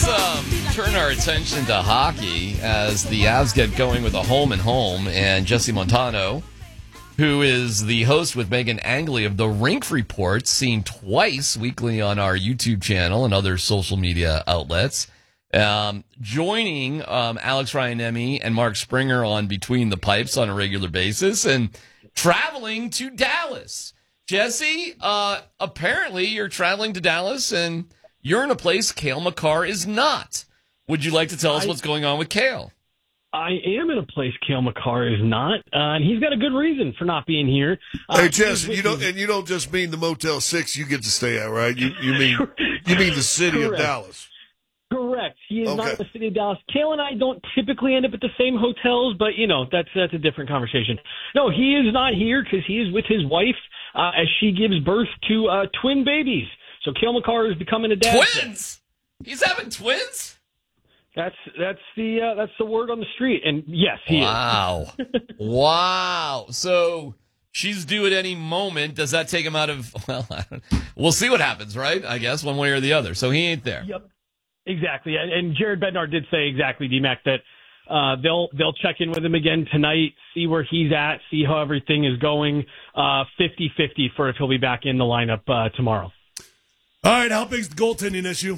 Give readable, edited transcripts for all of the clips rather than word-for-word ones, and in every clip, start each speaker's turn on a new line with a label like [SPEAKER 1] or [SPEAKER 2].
[SPEAKER 1] Let's turn our attention to hockey as the Avs get going with a home and home. And Jesse Montano, who is the host with Megan Angley of the Rink Report, seen twice weekly on our YouTube channel and other social media outlets, joining Alex Ryanemi and Mark Springer on Between the Pipes on a regular basis and traveling to Dallas. Jesse, apparently you're traveling to Dallas and you're in a place Cale Makar is not. Would you like to tell us what's going on with Cale?
[SPEAKER 2] I am in a place Cale Makar is not, and he's got a good reason for not being here.
[SPEAKER 3] Hey, Jess, you don't just mean the Motel 6 you get to stay at, right? You mean the city of Dallas.
[SPEAKER 2] Correct. He is not in the city of Dallas. Cale and I don't typically end up at the same hotels, but, that's a different conversation. No, he is not here because he is with his wife as she gives birth to twin babies. So Cale Makar is becoming a dad.
[SPEAKER 1] Twins? He's having twins?
[SPEAKER 2] That's the word on the street, and yes, he is.
[SPEAKER 1] Wow. So she's due at any moment. Does that take him out of? Well, we'll see what happens, right? I guess one way or the other. So he ain't there.
[SPEAKER 2] Yep, exactly. And Jared Bednar did say exactly, DMAC, that they'll check in with him again tonight, see where he's at, see how everything is going. 50-50 for if he'll be back in the lineup tomorrow.
[SPEAKER 4] All right, how big's the goaltending issue?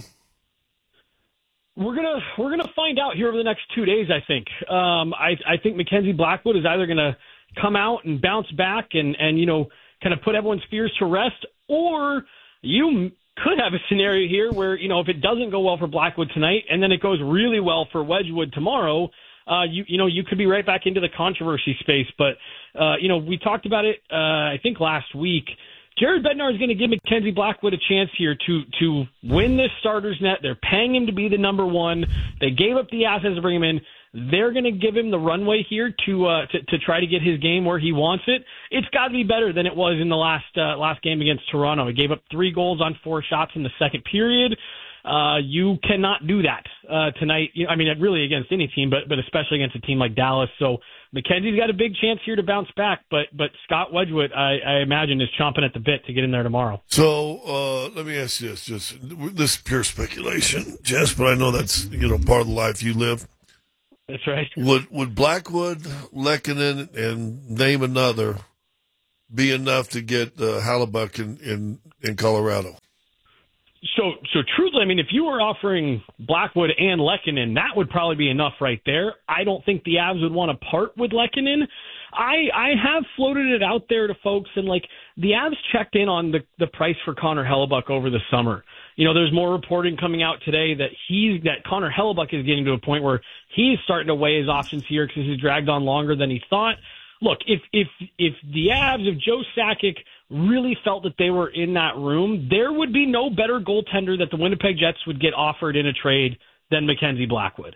[SPEAKER 2] We're gonna find out here over the next 2 days. I think. I think Mackenzie Blackwood is either gonna come out and bounce back and kind of put everyone's fears to rest, or you could have a scenario here where if it doesn't go well for Blackwood tonight and then it goes really well for Wedgwood tomorrow, you could be right back into the controversy space. But we talked about it I think last week. Jared Bednar is going to give Mackenzie Blackwood a chance here to win this starter's net. They're paying him to be the number one. They gave up the assets to bring him in. They're going to give him the runway here to try to get his game where he wants it. It's got to be better than it was in the last game against Toronto. He gave up 3 goals on 4 shots in the second period. You cannot do that tonight. Really against any team, but especially against a team like Dallas. So Mackenzie's got a big chance here to bounce back, but Scott Wedgwood, I imagine, is chomping at the bit to get in there tomorrow.
[SPEAKER 3] So let me ask you this: this is pure speculation, Jess, but I know that's part of the life you live.
[SPEAKER 2] That's right.
[SPEAKER 3] Would Blackwood, Lehkonen, and name another be enough to get Hellebuyck in Colorado?
[SPEAKER 2] So truthfully, if you were offering Blackwood and Lehkonen, that would probably be enough right there. I don't think the Avs would want to part with Lehkonen. I have floated it out there to folks, and the Avs checked in on the price for Connor Hellebuyck over the summer. There's more reporting coming out today that Connor Hellebuyck is getting to a point where he's starting to weigh his options here because he's dragged on longer than he thought. Look, if the Avs, if Joe Sakic really felt that they were in that room, there would be no better goaltender that the Winnipeg Jets would get offered in a trade than Mackenzie Blackwood.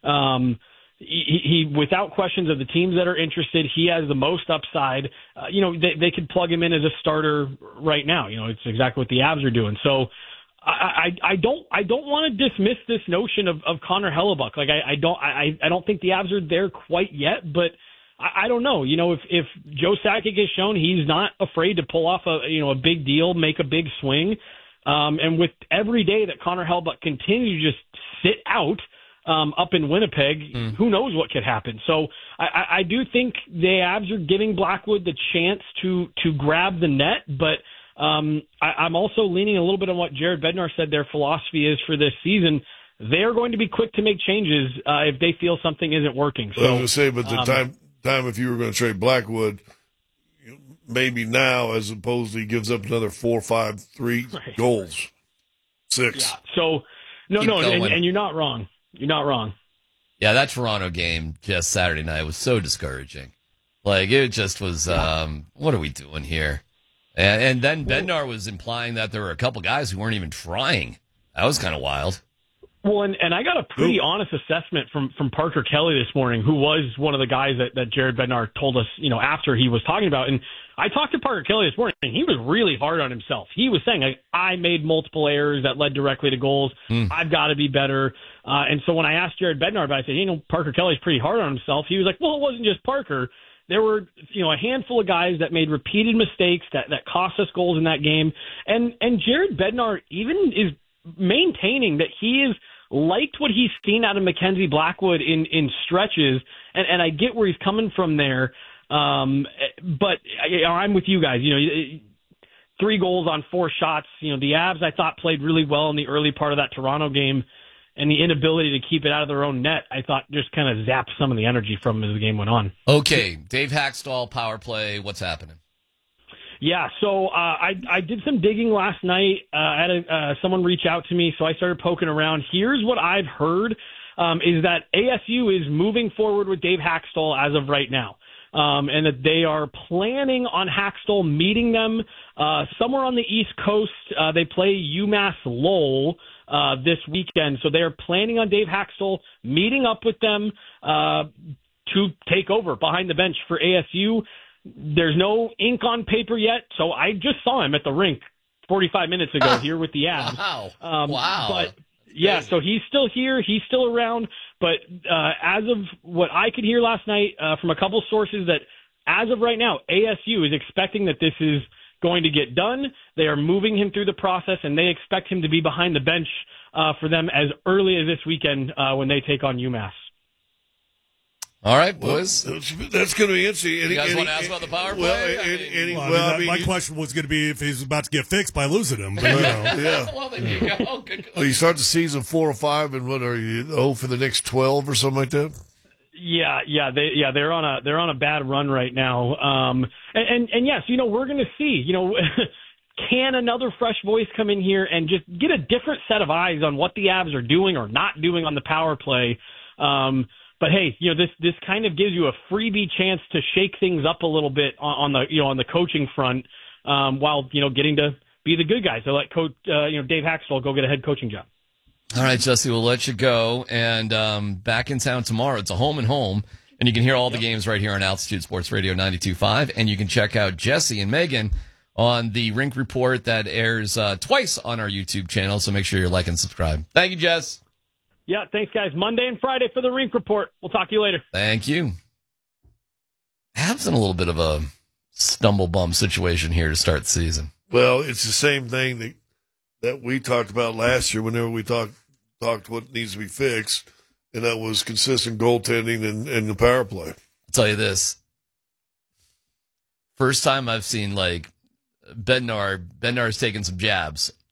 [SPEAKER 2] He without questions, of the teams that are interested, he has the most upside. They could plug him in as a starter right now. It's exactly what the Avs are doing. So I don't want to dismiss this notion of Connor Hellebuyck. I don't think the Avs are there quite yet, but I don't know. If Joe Sakic has shown he's not afraid to pull off a big deal, make a big swing, and with every day that Connor Hellebuyck continues to just sit out up in Winnipeg, who knows what could happen. So I do think the Avs are giving Blackwood the chance to grab the net, but I'm also leaning a little bit on what Jared Bednar said their philosophy is for this season. They're going to be quick to make changes if they feel something isn't working. So,
[SPEAKER 3] I was going to say, but the time if you were going to trade Blackwood, maybe now, as opposed to he gives up another 4, 5, 3 goals, 6.
[SPEAKER 2] Yeah. So and you're not wrong. You're not wrong.
[SPEAKER 1] Yeah, that Toronto game just Saturday night was so discouraging. It just was. What are we doing here? And then Bednar was implying that there were a couple guys who weren't even trying. That was kind of wild.
[SPEAKER 2] Well, and I got a pretty honest assessment from Parker Kelly this morning, who was one of the guys that Jared Bednar told us, after he was talking about. And I talked to Parker Kelly this morning, and he was really hard on himself. He was saying, I made multiple errors that led directly to goals. I've got to be better. And so when I asked Jared Bednar about it, I said, Parker Kelly's pretty hard on himself. He was like, well, it wasn't just Parker. There were, a handful of guys that made repeated mistakes that cost us goals in that game. And Jared Bednar even is maintaining that he is liked what he's seen out of Mackenzie Blackwood in stretches, and I get where he's coming from there. But I'm with you guys. 3 goals on 4 shots. The Avs, I thought, played really well in the early part of that Toronto game, and the inability to keep it out of their own net, I thought, just kind of zapped some of the energy from them as the game went on.
[SPEAKER 1] Okay, Dave Hackstall, power play. What's happening?
[SPEAKER 2] Yeah, so I did some digging last night. I had someone reach out to me, so I started poking around. Here's what I've heard, is that ASU is moving forward with Dave Hackstall as of right now. And that they are planning on Hackstall meeting them somewhere on the East Coast. They play UMass Lowell this weekend, so they are planning on Dave Hackstall meeting up with them to take over behind the bench for ASU. There's no ink on paper yet, so I just saw him at the rink 45 minutes ago here with the Avs.
[SPEAKER 1] Wow.
[SPEAKER 2] But yeah, so he's still here. He's still around. But as of what I could hear last night from a couple sources, that as of right now, ASU is expecting that this is going to get done. They are moving him through the process, and they expect him to be behind the bench for them as early as this weekend when they take on UMass.
[SPEAKER 1] All right, boys.
[SPEAKER 3] That's going to be interesting.
[SPEAKER 1] You guys want to ask about the power play?
[SPEAKER 4] My question was going to be if he's about to get fixed by losing him. But, yeah.
[SPEAKER 1] Well, there you go.
[SPEAKER 3] Well, you start the season 4 or 5, and what are you? For the next 12 or something like that.
[SPEAKER 2] Yeah, they're on a bad run right now. And yes, we're going to see. Can another fresh voice come in here and just get a different set of eyes on what the Avs are doing or not doing on the power play? But hey, this kind of gives you a freebie chance to shake things up a little bit on the coaching front, while getting to be the good guy. So let Coach Dave Hackstall go get a head coaching job.
[SPEAKER 1] All right, Jesse, we'll let you go. And back in town tomorrow. It's a home and home, and you can hear all the games right here on Altitude Sports Radio 92.5, and you can check out Jesse and Megan on the Rink Report that airs twice on our YouTube channel. So make sure you like and subscribe. Thank you, Jess.
[SPEAKER 2] Yeah, thanks, guys. Monday and Friday for the Rink Report. We'll talk to you later.
[SPEAKER 1] Thank you. Avs in a little bit of a stumble bum situation here to start the season.
[SPEAKER 3] Well, it's the same thing that we talked about last year whenever we talked what needs to be fixed, and that was consistent goaltending and the power play.
[SPEAKER 1] I'll tell you this. First time I've seen, Bednar's taking some jabs